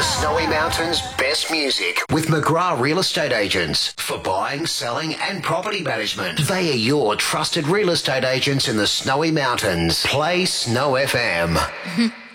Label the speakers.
Speaker 1: Snowy Mountains' best music with McGrath Real Estate Agents for buying, selling and property management. They are your trusted real estate agents in the Snowy Mountains. Play Snow FM.